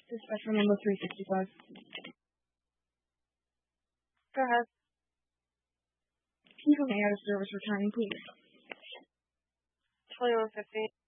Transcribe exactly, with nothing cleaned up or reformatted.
Dispatcher number three sixty-five. Go ahead. Can you put me out of service returning, please? twenty-one fifty.